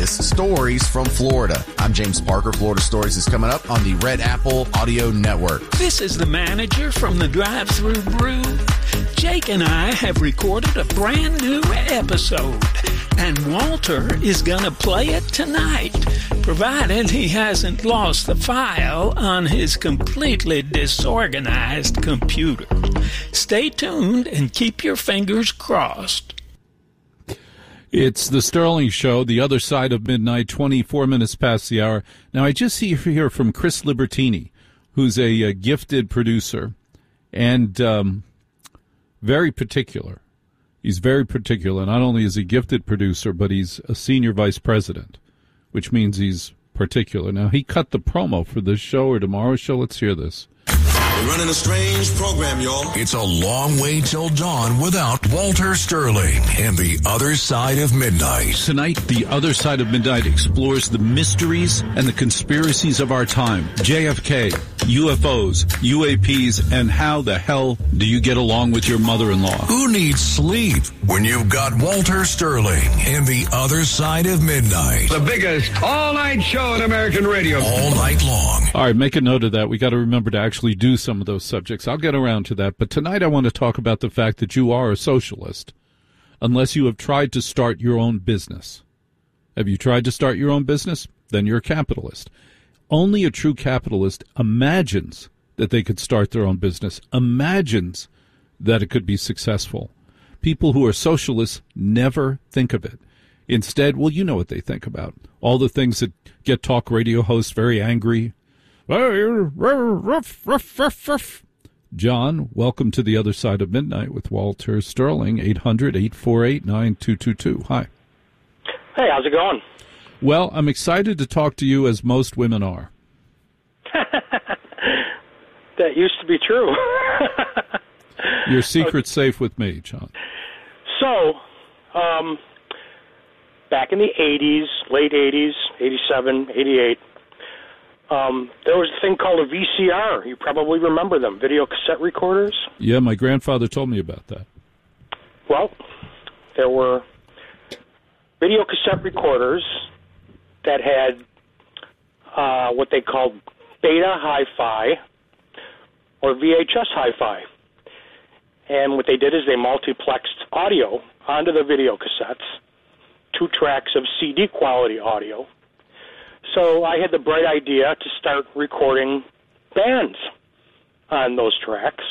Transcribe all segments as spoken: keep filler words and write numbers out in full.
biggest stories from Florida. I'm James Parker. Florida Stories is coming up on the Red Apple Audio Network. This is the manager from the Drive-Thru Brew. Jake and I have recorded a brand new episode, and Walter is going to play it tonight, provided he hasn't lost the file on his completely disorganized computer. Stay tuned and keep your fingers crossed. It's the Sterling Show, the other side of midnight, twenty-four minutes past the hour. Now, I just see here from Chris Libertini, who's a, a gifted producer and um, very particular. He's very particular. Not only is he a gifted producer, but he's a senior vice president, which means he's particular. Now, he cut the promo for this show or tomorrow's show. Let's hear this. We're running a strange program, y'all. It's a long way till dawn without Walter Sterling and the Other Side of Midnight. Tonight, the Other Side of Midnight explores the mysteries and the conspiracies of our time. J F K, U F Os, U A Ps, and how the hell do you get along with your mother-in-law? Who needs sleep when you've got Walter Sterling and the Other Side of Midnight? The biggest all-night show in American radio. All night long. All right, make a note of that. We got to remember to actually do some of those subjects. I'll get around to that. But tonight I want to talk about the fact that you are a socialist unless you have tried to start your own business. Have you tried to start your own business? Then you're a capitalist. Only a true capitalist imagines that they could start their own business, imagines that it could be successful. People who are socialists never think of it. Instead, well, you know what they think about. All the things that get talk radio hosts very angry. John, welcome to the Other Side of Midnight with Walter Sterling, eight hundred, eight four eight, nine two two two. Hi. Hey, how's it going? Well, I'm excited to talk to you, as most women are. That used to be true. Your secret's safe with me, John. So, um, back in the eighties, late eighties, eighty-seven, eighty-eight, Um, there was a thing called a V C R. You probably remember them, video cassette recorders. Yeah, my grandfather told me about that. Well, there were video cassette recorders that had uh, what they called beta hi-fi or V H S hi-fi. And what they did is they multiplexed audio onto the video cassettes, two tracks of C D quality audio. So I had the bright idea to start recording bands on those tracks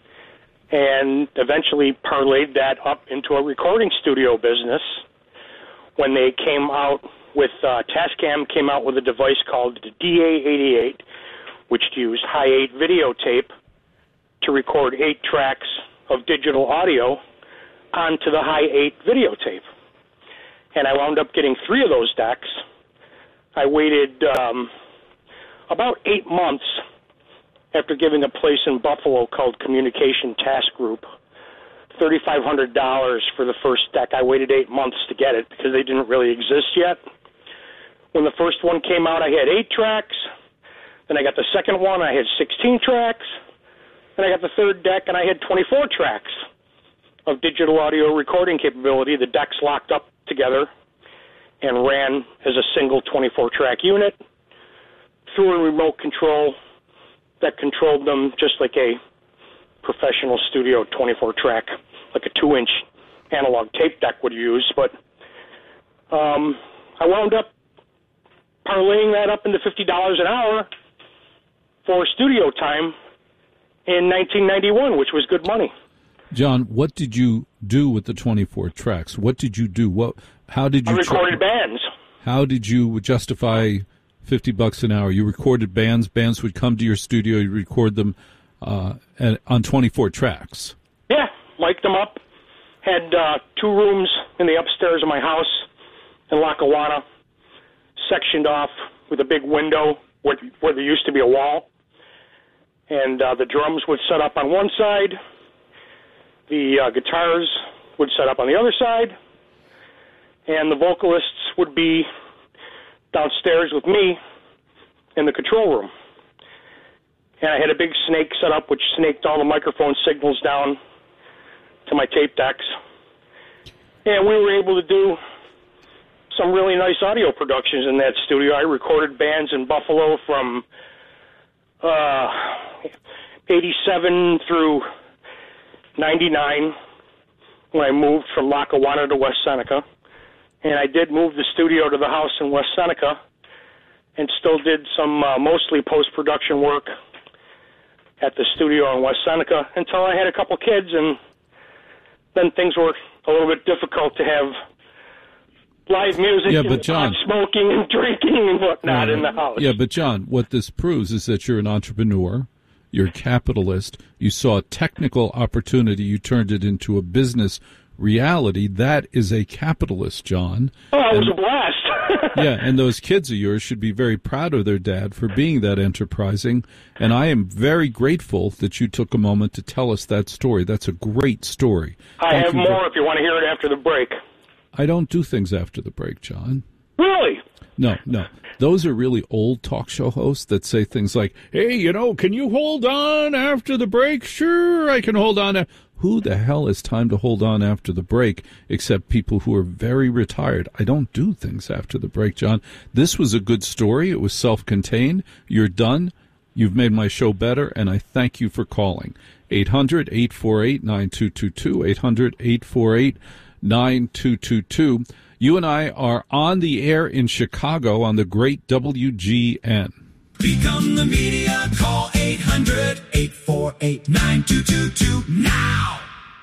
and eventually parlayed that up into a recording studio business when they came out with, uh, Tascam came out with a device called the D A eighty-eight, which used high eight videotape to record eight tracks of digital audio onto the high eight videotape. And I wound up getting three of those decks. I waited um, about eight months after giving a place in Buffalo called Communication Task Group three thousand five hundred dollars for the first deck. I waited eight months to get it because they didn't really exist yet. When the first one came out, I had eight tracks. Then I got the second one, I had sixteen tracks. Then I got the third deck, and I had twenty-four tracks of digital audio recording capability. The decks locked up together and ran as a single twenty-four track unit through a remote control that controlled them just like a professional studio twenty-four track, like a two inch analog tape deck would use. But um, I wound up parlaying that up into fifty dollars an hour for studio time in nineteen ninety-one, which was good money. John, what did you do with the twenty-four tracks? What did you do? What? How did you? I recorded tra- bands. How did you justify fifty bucks an hour? You recorded bands. Bands would come to your studio. You record them uh, at, on twenty-four tracks. Yeah, mic'd them up. Had uh, two rooms in the upstairs of my house in Lackawanna, sectioned off with a big window where, where there used to be a wall. And uh, the drums would set up on one side. The uh, guitars would set up on the other side, and the vocalists would be downstairs with me in the control room. And I had a big snake set up, which snaked all the microphone signals down to my tape decks. And we were able to do some really nice audio productions in that studio. I recorded bands in Buffalo from uh, eighty-seven through ninety-nine when I moved from Lackawanna to West Seneca. And I did move the studio to the house in West Seneca and still did some uh, mostly post-production work at the studio in West Seneca until I had a couple kids, and then things were a little bit difficult to have live music yeah, but and John, pot smoking and drinking and whatnot uh, in the house. Yeah, but John, what this proves is that you're an entrepreneur, you're a capitalist, you saw a technical opportunity, you turned it into a business reality. That is a capitalist, John. Oh, it was and, a blast. yeah, and those kids of yours should be very proud of their dad for being that enterprising, and I am very grateful that you took a moment to tell us that story. That's a great story. I Thank have you more for- if you want to hear it after the break. I don't do things after the break, John. Really? No, no. Those are really old talk show hosts that say things like, hey, you know, can you hold on after the break? Sure, I can hold on. Who the hell has time to hold on after the break except people who are very retired? I don't do things after the break, John. This was a good story. It was self-contained. You're done. You've made my show better, and I thank you for calling. eight hundred, eight four eight, nine two two two, eight hundred, eight four eight, nine two two two. You and I are on the air in Chicago on the great W G N. Become the media. Call eight hundred, eight four eight, nine two two two now.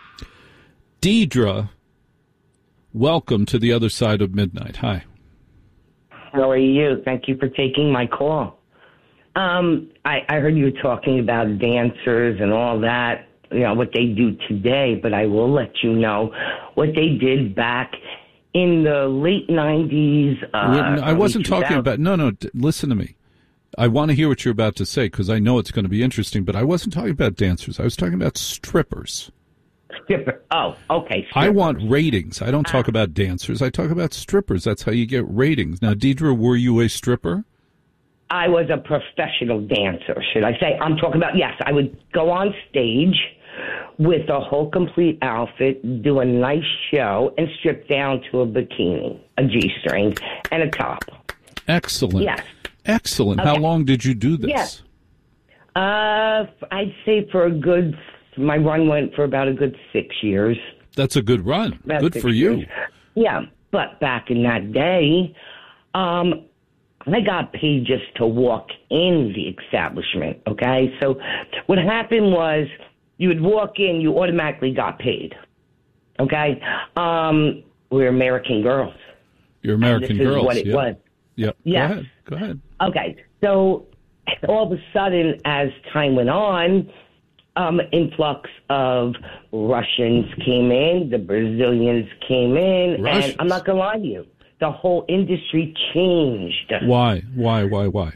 Deidre, welcome to the other side of midnight. Hi. How are you? Thank you for taking my call. Um, I, I heard you were talking about dancers and all that, you know, what they do today, but I will let you know what they did back in the late nineties. Uh, I wasn't talking about, no, no, d- listen to me. I want to hear what you're about to say because I know it's going to be interesting, but I wasn't talking about dancers. I was talking about strippers. Stripper. Oh, okay. Strippers. I want ratings. I don't talk uh, about dancers. I talk about strippers. That's how you get ratings. Now, Deidre, were you a stripper? I was a professional dancer, should I say. I'm talking about, yes, I would go on stage with a whole complete outfit, do a nice show, and strip down to a bikini, a G-string, and a top. Excellent. Yes. Excellent. Okay. How long did you do this? Yes. Uh, I'd say for a good, my run went for about a good six years. That's a good run. About good for you. Years. Yeah, but back in that day, um, I got paid just to walk in the establishment, okay? So what happened was you would walk in, you automatically got paid, okay? Um, we're American girls. You're American this girls, is what it yeah. was. Yep. Yes. Go ahead. Go ahead. Okay, so all of a sudden, as time went on, um, influx of Russians came in, the Brazilians came in, Russians. and I'm not going to lie to you, the whole industry changed. Why? Why? Why? Why?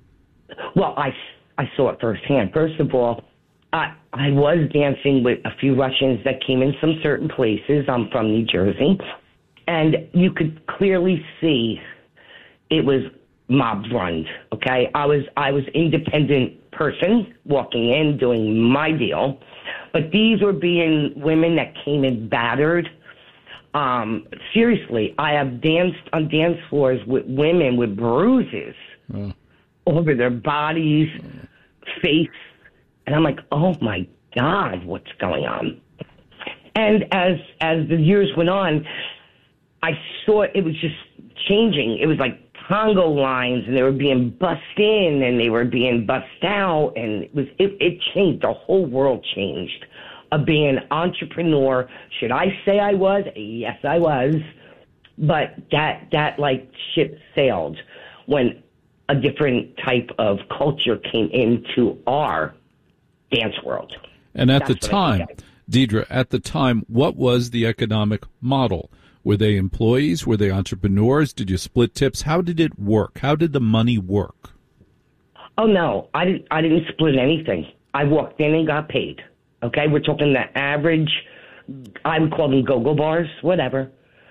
Well, I, I saw it firsthand. First of all, I, I was dancing with a few Russians that came in some certain places. I'm from New Jersey, and you could clearly see it was mob run, okay? I was I was independent person walking in, doing my deal. But these were being women that came in battered. Um, seriously, I have danced on dance floors with women with bruises oh. over their bodies, face. And I'm like, oh, my God, what's going on? And as as the years went on, I saw it was just changing. It was like Congo lines, and they were being bussed in, and they were being bussed out, and it was it, it changed. The whole world changed. Of being an entrepreneur, should I say I was? Yes, I was. But that that like ship sailed when a different type of culture came into our dance world. And at That's the time, Deidre, at the time, what was the economic model? Were they employees? Were they entrepreneurs? Did you split tips? How did it work? How did the money work? Oh, no. I didn't, I didn't split anything. I walked in and got paid. Okay? We're talking the average, I would call them go-go bars, whatever.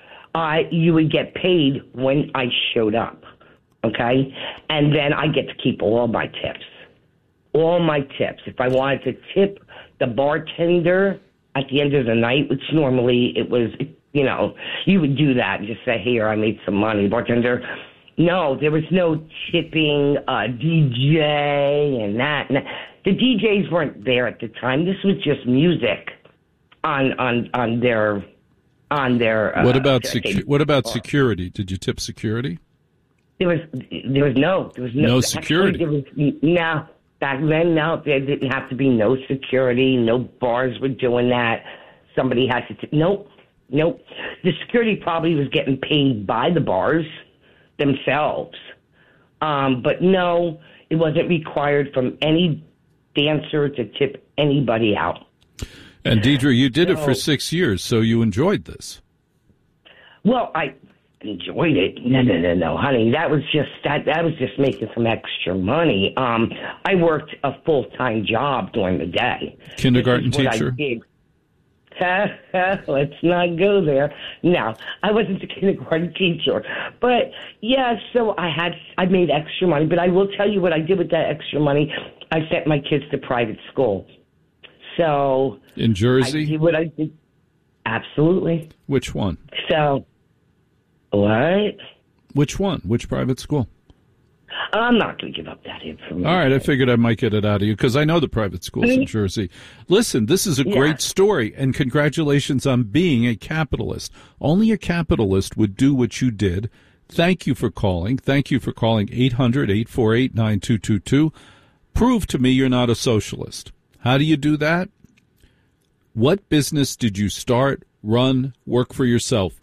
I You would get paid when I showed up. Okay? And then I get to keep all my tips. All my tips. If I wanted to tip the bartender at the end of the night, which normally it was You know, you would do that and just say, here, I made some money. Bartender, no, there was no tipping, uh, D J and that. And that. The D Js weren't there at the time. This was just music on on on their on their. Uh, what about secu- what about security? Did you tip security? There was there was no there was no, no security. Actually, there was no back then. No, there didn't have to be no security. No bars were doing that. Somebody had to. T- nope, nope. The security probably was getting paid by the bars themselves, um, but no, it wasn't required from any dancer to tip anybody out. And Deidre, you did so, it for six years, so you enjoyed this. Well, I enjoyed it. No, no, no, no, honey. That was just that. That was just making some extra money. Um, I worked a full time job during the day. Kindergarten teacher. Let's not go there. No, I wasn't a kindergarten teacher, but yeah. So I had I made extra money. But I will tell you what I did with that extra money. I sent my kids to private school. So in Jersey, I did what I did. Absolutely. Which one? So. What? Which one? Which private school? I'm not going to give up that information. All right, I figured I might get it out of you because I know the private schools in Jersey. Listen, this is a yeah. great story, and congratulations on being a capitalist. Only a capitalist would do what you did. Thank you for calling. Thank you for calling eight hundred, eight four eight, nine two two two. Prove to me you're not a socialist. How do you do that? What business did you start, run, work for yourself?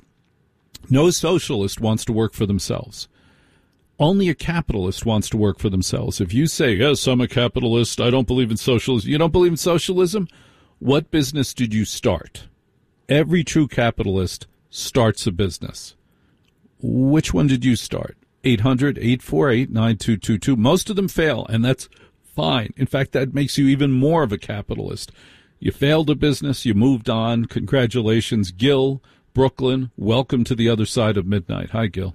No socialist wants to work for themselves. Only a capitalist wants to work for themselves. If you say, yes, I'm a capitalist, I don't believe in socialism. You don't believe in socialism? What business did you start? Every true capitalist starts a business. Which one did you start? eight hundred, eight four eight, nine two two two. Most of them fail, and that's fine. In fact, that makes you even more of a capitalist. You failed a business, you moved on. Congratulations. Gil, Brooklyn, welcome to the other side of midnight. Hi, Gil.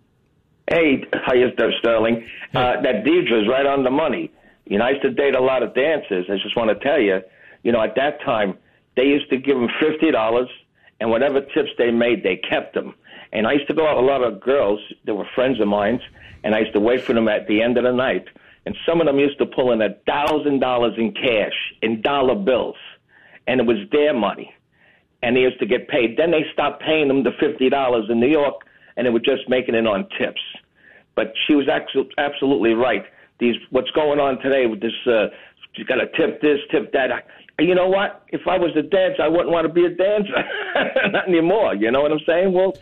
Hey, how you doing, Sterling? Hey. Uh, that Deidre's right on the money. You know, I used to date a lot of dancers. I just want to tell you, you know, at that time, they used to give them fifty dollars, and whatever tips they made, they kept them. And I used to go out with a lot of girls that were friends of mine, and I used to wait for them at the end of the night. And some of them used to pull in a thousand dollars in cash, in dollar bills, and it was their money. And they used to get paid. Then they stopped paying them the fifty dollars in New York, and they were just making it on tips. But she was absolutely right. These what's going on today with this, uh, you got to tip this, tip that. I, you know what? If I was a dancer, I wouldn't want to be a dancer. Not anymore. You know what I'm saying, Walt?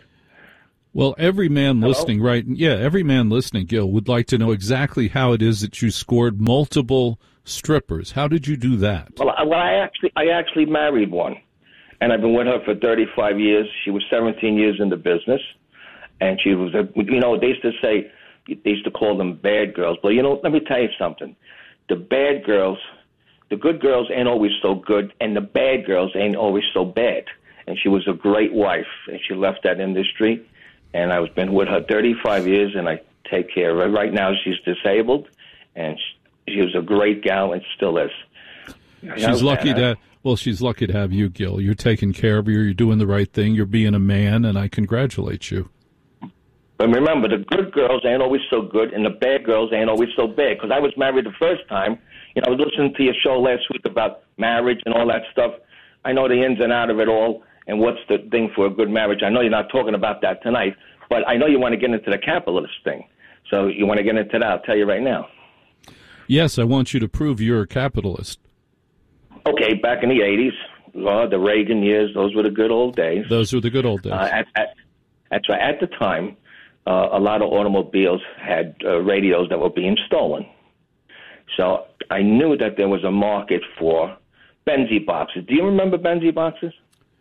Well, every man Hello? listening, right? Yeah, every man listening, Gil, would like to know exactly how it is that you scored multiple strippers. How did you do that? Well, I, well, I actually, I actually married one, and I've been with her for thirty-five years. She was seventeen years in the business, and she was, a, you know, they used to say, they used to call them bad girls. But, you know, let me tell you something. The bad girls, the good girls ain't always so good, and the bad girls ain't always so bad. And she was a great wife, and she left that industry. And I've been with her thirty-five years, and I take care of her. Right now, she's disabled, and she, she was a great gal and still is. She's lucky to, well, she's lucky to have you, Gil. You're taking care of her. You're doing the right thing. You're being a man, and I congratulate you. But remember, the good girls ain't always so good, and the bad girls ain't always so bad. Because I was married the first time. You know, I was listening to your show last week about marriage and all that stuff. I know the ins and out of it all. And what's the thing for a good marriage? I know you're not talking about that tonight, but I know you want to get into the capitalist thing. So you want to get into that, I'll tell you right now. Yes, I want you to prove you're a capitalist. Okay, back in the eighties, oh, the Reagan years, those were the good old days. Those were the good old days. Uh, at, at, that's right. At the time, uh, a lot of automobiles had uh, radios that were being stolen. So I knew that there was a market for Benzie boxes. Do you remember Benzie boxes?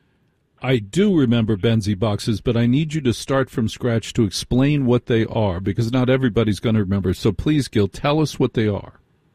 I do remember Benzie boxes, but I need you to start from scratch to explain what they are, because not everybody's going to remember. So please, Gil, tell us what they are.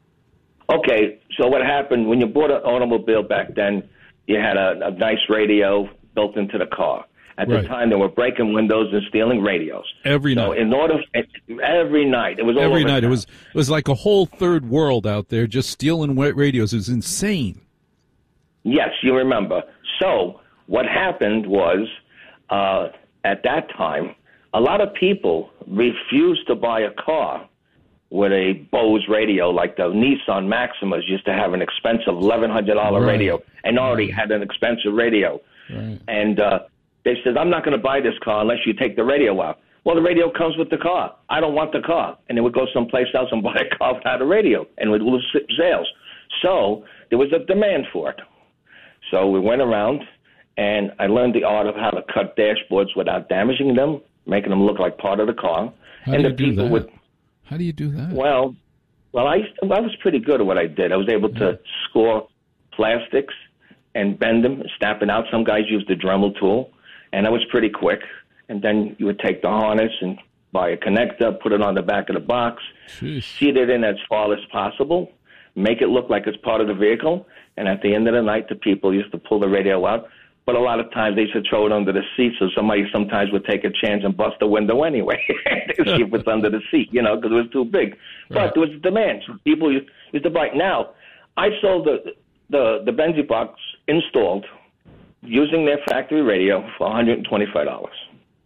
Okay, so what happened, when you bought an automobile back then, you had a, a nice radio built into the car. At Right. the time, they were breaking windows and stealing radios. Every so night. in order, every night. It was all Every over night. It town. was, it was like a whole third world out there just stealing wa- radios. It was insane. Yes, you remember. So what happened was uh, at that time, a lot of people refused to buy a car with a Bose radio, like the Nissan Maximas used to have an expensive eleven hundred dollars Right. radio, and already Right. had an expensive radio. Right. And uh, they said, I'm not going to buy this car unless you take the radio out. Well, the radio comes with the car. I don't want the car. And they would go someplace else and buy a car without a radio, and would lose sales. So there was a demand for it. So we went around, and I learned the art of how to cut dashboards without damaging them, making them look like part of the car. How and do the you do people that? would. How do you do that? Well, well, I used to, I was pretty good at what I did. I was able to Yeah. score plastics and bend them, snap it out. Some guys used the Dremel tool, and I was pretty quick. And then you would take the harness and buy a connector, put it on the back of the box, Jeez. seat it in as far as possible, make it look like it's part of the vehicle. And at the end of the night, the people used to pull the radio out. But a lot of times they used to throw it under the seat, so somebody sometimes would take a chance and bust the window anyway to see if it's under the seat, you know, because it was too big. But Right. there was a demand. So people used, used to buy. Now, I sold the the the Benzie box installed using their factory radio for one hundred twenty-five dollars.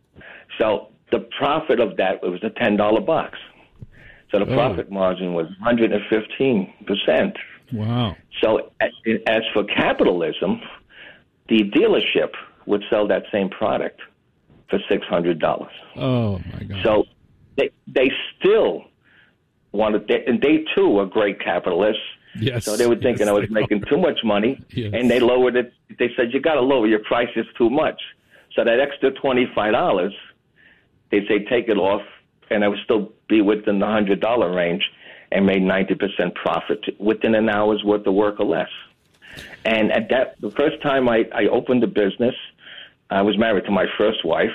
So the profit of that, it was a ten dollar box. So the Oh. profit margin was one hundred fifteen percent. Wow. So as, as for capitalism, the dealership would sell that same product for six hundred dollars. Oh, my God. So they they still wanted, they, and they too were great capitalists. Yes. So they were thinking Yes, I was they making are. too much money, Yes. and they lowered it. They said, you got to lower your prices too much. So that extra twenty-five dollars, they say take it off, and I would still be within the one hundred dollars range and made ninety percent profit within an hour's worth of work or less. And at that, the first time I, I opened the business, I was married to my first wife,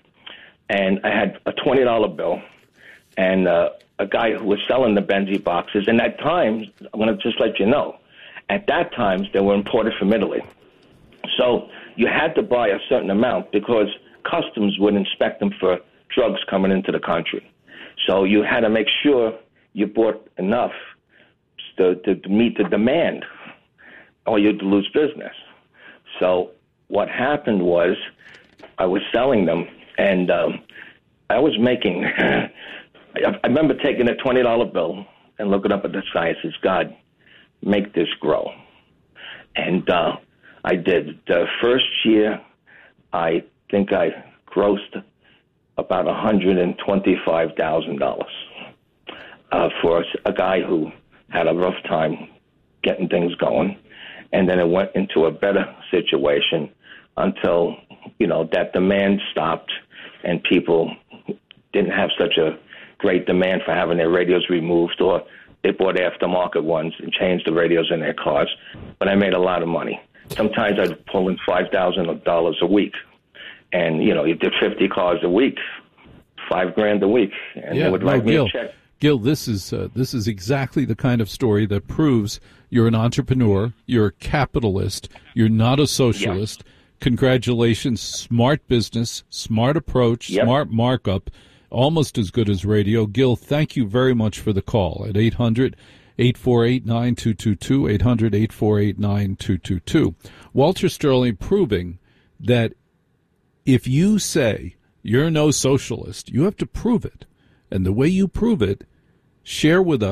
and I had a twenty dollar bill, and uh, a guy who was selling the Benzie boxes. And at times, I'm going to just let you know, at that times they were imported from Italy. So you had to buy a certain amount because customs would inspect them for drugs coming into the country. So you had to make sure you bought enough to, to, to meet the demand, or you'd lose business. So what happened was I was selling them, and um, I was making – I remember taking a twenty dollar bill and looking up at the sky and says, God, make this grow. And uh, I did. The first year, I think I grossed about one hundred twenty-five thousand dollars uh, for a guy who had a rough time getting things going. And then it went into a better situation until, you know, that demand stopped and people didn't have such a great demand for having their radios removed, or they bought aftermarket ones and changed the radios in their cars. But I made a lot of money. Sometimes I'd pull in five thousand dollars a week. And, you know, you did fifty cars a week, five grand a week. And Yeah, they would no, write me Gil, a check. Gil, this is uh, this is exactly the kind of story that proves you're an entrepreneur, you're a capitalist, you're not a socialist. Congratulations, smart business, smart approach, Yep. smart markup, almost as good as radio. Gil, thank you very much for the call at eight hundred, eight four eight, nine two two two, eight hundred, eight four eight, nine two two two. Walter Sterling proving that if you say you're no socialist, you have to prove it. And the way you prove it, share with us